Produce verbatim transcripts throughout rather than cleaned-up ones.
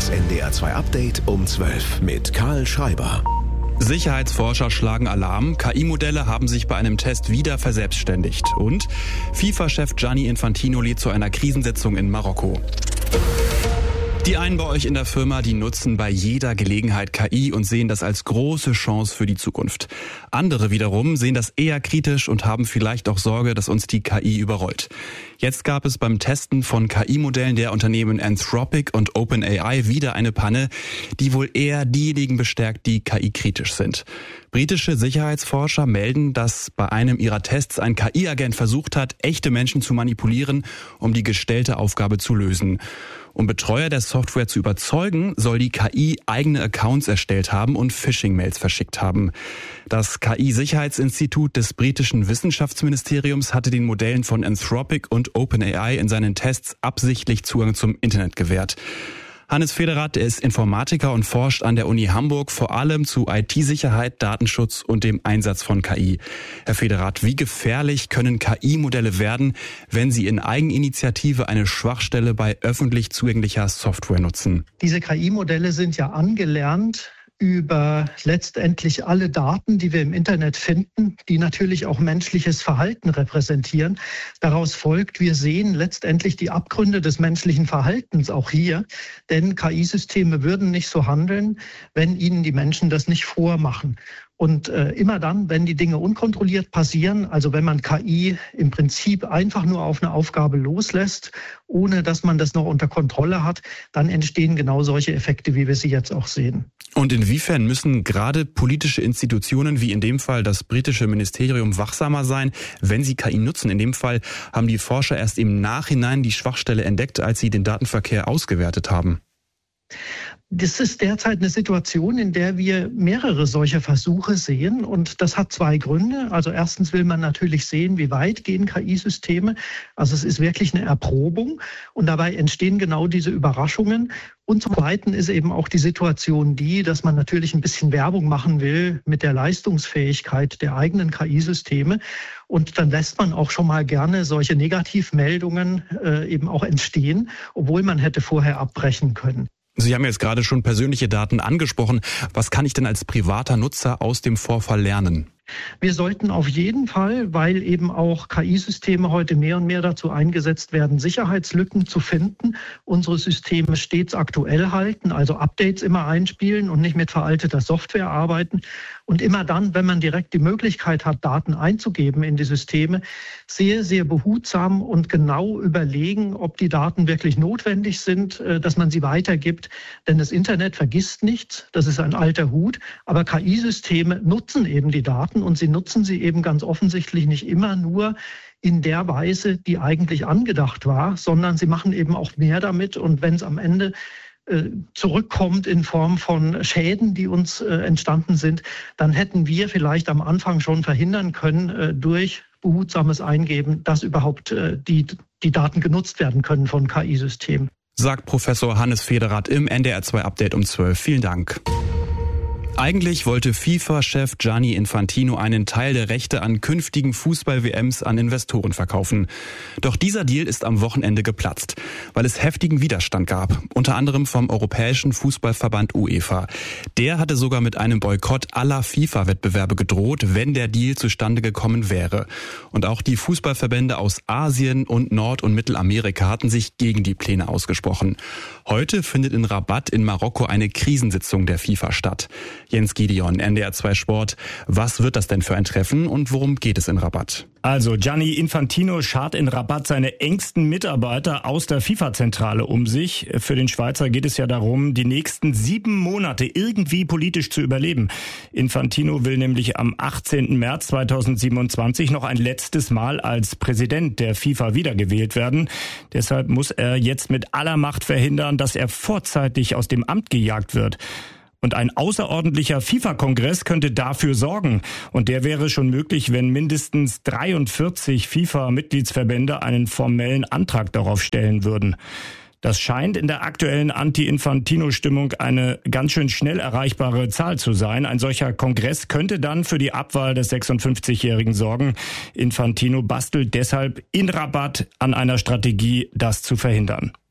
Das N D R zwei Update um zwölf mit Karl Schreiber. Sicherheitsforscher schlagen Alarm. K I-Modelle haben sich bei einem Test wieder verselbstständigt. Und FIFA-Chef Gianni Infantino lädt zu einer Krisensitzung in Marokko. Die einen bei euch in der Firma, die nutzen bei jeder Gelegenheit K I und sehen das als große Chance für die Zukunft. Andere wiederum sehen das eher kritisch und haben vielleicht auch Sorge, dass uns die K I überrollt. Jetzt gab es beim Testen von K I-Modellen der Unternehmen Anthropic und OpenAI wieder eine Panne, die wohl eher diejenigen bestärkt, die K I-kritisch sind. Britische Sicherheitsforscher melden, dass bei einem ihrer Tests ein K I-Agent versucht hat, echte Menschen zu manipulieren, um die gestellte Aufgabe zu lösen. Um Betreuer der Software zu überzeugen, soll die K I eigene Accounts erstellt haben und Phishing-Mails verschickt haben. Das K I-Sicherheitsinstitut des britischen Wissenschaftsministeriums hatte den Modellen von Anthropic und OpenAI in seinen Tests absichtlich Zugang zum Internet gewährt. Hannes Federath, er ist Informatiker und forscht an der Uni Hamburg vor allem zu I T-Sicherheit, Datenschutz und dem Einsatz von K I. Herr Federath, wie gefährlich können K I-Modelle werden, wenn sie in Eigeninitiative eine Schwachstelle bei öffentlich zugänglicher Software nutzen? Diese K I-Modelle sind ja angelernt über letztendlich alle Daten, die wir im Internet finden, die natürlich auch menschliches Verhalten repräsentieren. Daraus folgt, wir sehen letztendlich die Abgründe des menschlichen Verhaltens auch hier, denn K I-Systeme würden nicht so handeln, wenn ihnen die Menschen das nicht vormachen. Und äh, immer dann, wenn die Dinge unkontrolliert passieren, also wenn man K I im Prinzip einfach nur auf eine Aufgabe loslässt, ohne dass man das noch unter Kontrolle hat, dann entstehen genau solche Effekte, wie wir sie jetzt auch sehen. Und inwiefern müssen gerade politische Institutionen, wie in dem Fall das britische Ministerium, wachsamer sein, wenn sie K I nutzen? In dem Fall haben die Forscher erst im Nachhinein die Schwachstelle entdeckt, als sie den Datenverkehr ausgewertet haben. Das ist derzeit eine Situation, in der wir mehrere solcher Versuche sehen. Und das hat zwei Gründe. Also erstens will man natürlich sehen, wie weit gehen K I-Systeme. Also es ist wirklich eine Erprobung. Und dabei entstehen genau diese Überraschungen. Und zum Zweiten ist eben auch die Situation die, dass man natürlich ein bisschen Werbung machen will mit der Leistungsfähigkeit der eigenen K I-Systeme. Und dann lässt man auch schon mal gerne solche Negativmeldungen äh, eben auch entstehen, obwohl man hätte vorher abbrechen können. Sie haben jetzt gerade schon persönliche Daten angesprochen. Was kann ich denn als privater Nutzer aus dem Vorfall lernen? Wir sollten auf jeden Fall, weil eben auch K I-Systeme heute mehr und mehr dazu eingesetzt werden, Sicherheitslücken zu finden, unsere Systeme stets aktuell halten, also Updates immer einspielen und nicht mit veralteter Software arbeiten. Und immer dann, wenn man direkt die Möglichkeit hat, Daten einzugeben in die Systeme, sehr, sehr behutsam und genau überlegen, ob die Daten wirklich notwendig sind, dass man sie weitergibt. Denn das Internet vergisst nichts, das ist ein alter Hut, aber K I-Systeme nutzen eben die Daten und sie nutzen sie eben ganz offensichtlich nicht immer nur in der Weise, die eigentlich angedacht war, sondern sie machen eben auch mehr damit. Und wenn es am Ende äh, zurückkommt in Form von Schäden, die uns äh, entstanden sind, dann hätten wir vielleicht am Anfang schon verhindern können äh, durch behutsames Eingeben, dass überhaupt äh, die, die Daten genutzt werden können von K I-Systemen. Sagt Professor Hannes Federath im N D R zwei Update um zwölf. Vielen Dank. Eigentlich wollte FIFA-Chef Gianni Infantino einen Teil der Rechte an künftigen Fußball-W Ms an Investoren verkaufen. Doch dieser Deal ist am Wochenende geplatzt, weil es heftigen Widerstand gab, unter anderem vom Europäischen Fußballverband UEFA. Der hatte sogar mit einem Boykott aller FIFA-Wettbewerbe gedroht, wenn der Deal zustande gekommen wäre. Und auch die Fußballverbände aus Asien und Nord- und Mittelamerika hatten sich gegen die Pläne ausgesprochen. Heute findet in Rabat in Marokko eine Krisensitzung der FIFA statt. Jens Gideon, N D R zwei Sport. Was wird das denn für ein Treffen und worum geht es in Rabat? Also Gianni Infantino schart in Rabat seine engsten Mitarbeiter aus der FIFA-Zentrale um sich. Für den Schweizer geht es ja darum, die nächsten sieben Monate irgendwie politisch zu überleben. Infantino will nämlich am achtzehnten März zweitausendsiebenundzwanzig noch ein letztes Mal als Präsident der FIFA wiedergewählt werden. Deshalb muss er jetzt mit aller Macht verhindern, dass er vorzeitig aus dem Amt gejagt wird. Und ein außerordentlicher FIFA-Kongress könnte dafür sorgen. Und der wäre schon möglich, wenn mindestens dreiundvierzig FIFA-Mitgliedsverbände einen formellen Antrag darauf stellen würden. Das scheint in der aktuellen Anti-Infantino-Stimmung eine ganz schön schnell erreichbare Zahl zu sein. Ein solcher Kongress könnte dann für die Abwahl des sechsundfünfzigjährigen sorgen. Infantino bastelt deshalb in Rabat an einer Strategie, das zu verhindern.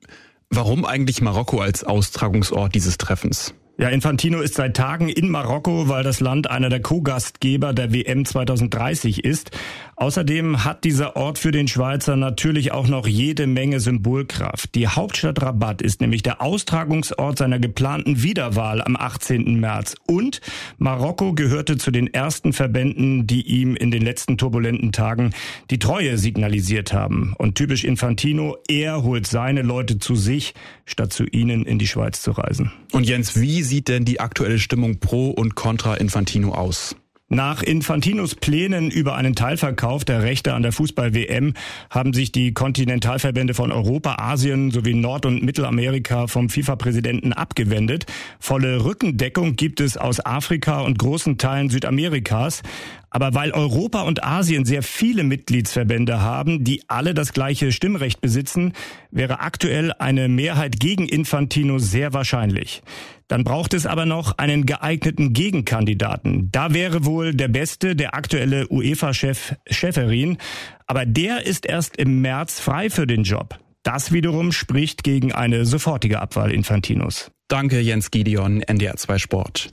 Warum eigentlich Marokko als Austragungsort dieses Treffens? Ja, Infantino ist seit Tagen in Marokko, weil das Land einer der Co-Gastgeber der W M zwanzig dreißig ist. Außerdem hat dieser Ort für den Schweizer natürlich auch noch jede Menge Symbolkraft. Die Hauptstadt Rabat ist nämlich der Austragungsort seiner geplanten Wiederwahl am achtzehnten März. Und Marokko gehörte zu den ersten Verbänden, die ihm in den letzten turbulenten Tagen die Treue signalisiert haben. Und typisch Infantino, er holt seine Leute zu sich, statt zu ihnen in die Schweiz zu reisen. Und Jens, wie sieht denn die aktuelle Stimmung pro und contra Infantino aus? Nach Infantinos Plänen über einen Teilverkauf der Rechte an der Fußball-W M haben sich die Kontinentalverbände von Europa, Asien sowie Nord- und Mittelamerika vom FIFA-Präsidenten abgewendet. Volle Rückendeckung gibt es aus Afrika und großen Teilen Südamerikas. Aber weil Europa und Asien sehr viele Mitgliedsverbände haben, die alle das gleiche Stimmrecht besitzen, wäre aktuell eine Mehrheit gegen Infantino sehr wahrscheinlich. Dann braucht es aber noch einen geeigneten Gegenkandidaten. Da wäre wohl der Beste, der aktuelle UEFA-Chef Schäferin. Aber der ist erst im März frei für den Job. Das wiederum spricht gegen eine sofortige Abwahl Infantinos. Danke, Jens Gideon, N D R zwei Sport.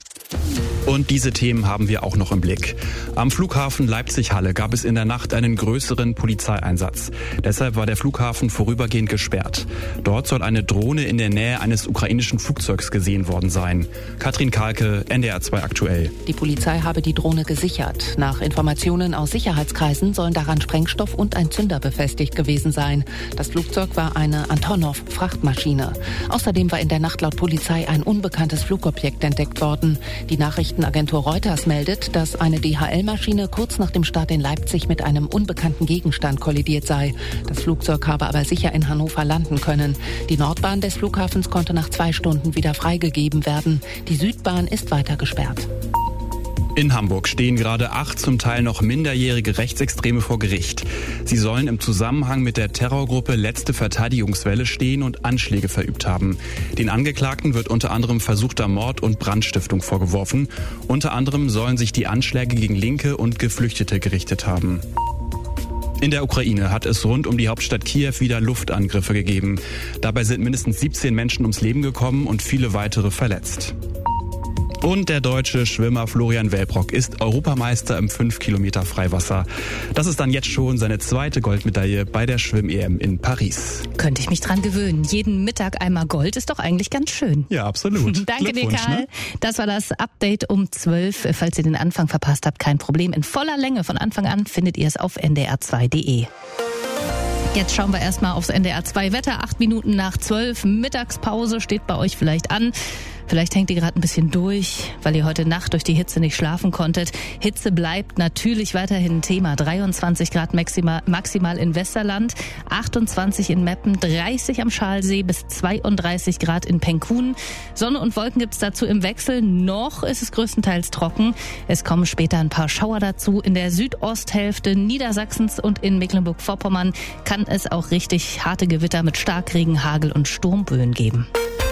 Und diese Themen haben wir auch noch im Blick. Am Flughafen Leipzig-Halle gab es in der Nacht einen größeren Polizeieinsatz. Deshalb war der Flughafen vorübergehend gesperrt. Dort soll eine Drohne in der Nähe eines ukrainischen Flugzeugs gesehen worden sein. Katrin Kahlke, N D R zwei aktuell. Die Polizei habe die Drohne gesichert. Nach Informationen aus Sicherheitskreisen sollen daran Sprengstoff und ein Zünder befestigt gewesen sein. Das Flugzeug war eine Antonov-Frachtmaschine. Außerdem war in der Nacht laut Polizei ein unbekanntes Flugobjekt entdeckt worden. Die Nachrichtenagentur Reuters meldet, dass eine D H L-Maschine kurz nach dem Start in Leipzig mit einem unbekannten Gegenstand kollidiert sei. Das Flugzeug habe aber sicher in Hannover landen können. Die Nordbahn des Flughafens konnte nach zwei Stunden wieder freigegeben werden. Die Südbahn ist weiter gesperrt. In Hamburg stehen gerade acht zum Teil noch minderjährige Rechtsextreme vor Gericht. Sie sollen im Zusammenhang mit der Terrorgruppe Letzte Verteidigungswelle stehen und Anschläge verübt haben. Den Angeklagten wird unter anderem versuchter Mord und Brandstiftung vorgeworfen. Unter anderem sollen sich die Anschläge gegen Linke und Geflüchtete gerichtet haben. In der Ukraine hat es rund um die Hauptstadt Kiew wieder Luftangriffe gegeben. Dabei sind mindestens siebzehn Menschen ums Leben gekommen und viele weitere verletzt. Und der deutsche Schwimmer Florian Welbrock ist Europameister im fünf Kilometer Freiwasser. Das ist dann jetzt schon seine zweite Goldmedaille bei der Schwimm-E M in Paris. Könnte ich mich dran gewöhnen. Jeden Mittag einmal Gold ist doch eigentlich ganz schön. Ja, absolut. Danke dir, Karl. Ne? Das war das Update um zwölf. Falls ihr den Anfang verpasst habt, kein Problem. In voller Länge von Anfang an findet ihr es auf N D R zwei Punkt de. Jetzt schauen wir erstmal aufs N D R zwei Wetter. Acht Minuten nach zwölf. Mittagspause steht bei euch vielleicht an. Vielleicht hängt ihr gerade ein bisschen durch, weil ihr heute Nacht durch die Hitze nicht schlafen konntet. Hitze bleibt natürlich weiterhin ein Thema. dreiundzwanzig Grad maximal, maximal in Westerland, achtundzwanzig in Meppen, dreißig am Schalsee bis zweiunddreißig Grad in Penkun. Sonne und Wolken gibt's dazu im Wechsel. Noch ist es größtenteils trocken. Es kommen später ein paar Schauer dazu. In der Südosthälfte Niedersachsens und in Mecklenburg-Vorpommern kann es auch richtig harte Gewitter mit Starkregen, Hagel und Sturmböen geben.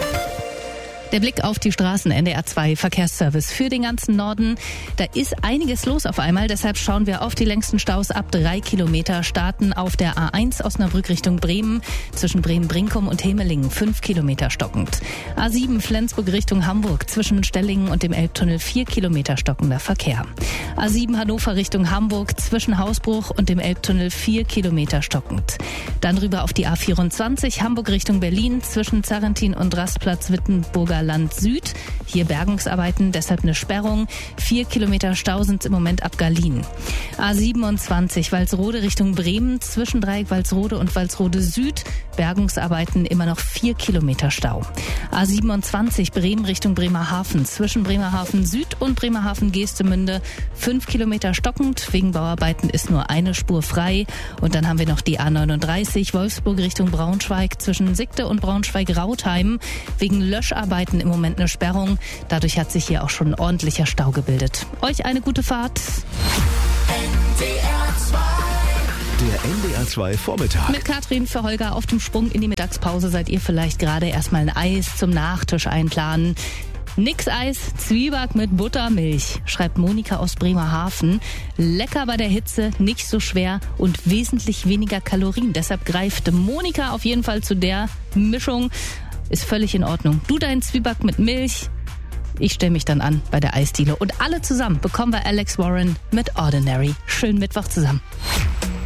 Der Blick auf die Straßen, N D R zwei Verkehrsservice für den ganzen Norden. Da ist einiges los auf einmal, deshalb schauen wir auf die längsten Staus ab drei Kilometer. Starten auf der A eins Osnabrück Richtung Bremen, zwischen Bremen-Brinkum und Hemelingen, fünf Kilometer stockend. A sieben Flensburg Richtung Hamburg, zwischen Stellingen und dem Elbtunnel, vier Kilometer stockender Verkehr. A sieben Hannover Richtung Hamburg, zwischen Hausbruch und dem Elbtunnel, vier Kilometer stockend. Dann rüber auf die A vierundzwanzig Hamburg Richtung Berlin, zwischen Zarrentin und Rastplatz Wittenburger Land Süd. Hier Bergungsarbeiten, deshalb eine Sperrung. Vier Kilometer Stau sind im Moment ab Garlin. A siebenundzwanzig Walsrode Richtung Bremen, zwischen Dreieck Walsrode und Walsrode Süd. Bergungsarbeiten, immer noch vier Kilometer Stau. A siebenundzwanzig Bremen Richtung Bremerhaven, zwischen Bremerhaven Süd und Bremerhaven Geestemünde, fünf Kilometer stockend. Wegen Bauarbeiten ist nur eine Spur frei. Und dann haben wir noch die A neununddreißig Wolfsburg Richtung Braunschweig, zwischen Sickte und Braunschweig-Rautheim. Wegen Löscharbeiten im Moment eine Sperrung. Dadurch hat sich hier auch schon ein ordentlicher Stau gebildet. Euch eine gute Fahrt. N D R zwei. Der N D R zwei Vormittag. Mit Katrin für Holger auf dem Sprung in die Mittagspause. Seid ihr vielleicht gerade erstmal ein Eis zum Nachtisch einplanen? Nix Eis, Zwieback mit Buttermilch, schreibt Monika aus Bremerhaven. Lecker bei der Hitze, nicht so schwer und wesentlich weniger Kalorien. Deshalb greift Monika auf jeden Fall zu der Mischung. Ist völlig in Ordnung. Du deinen Zwieback mit Milch. Ich stelle mich dann an bei der Eisdiele. Und alle zusammen bekommen wir Alex Warren mit Ordinary. Schönen Mittwoch zusammen.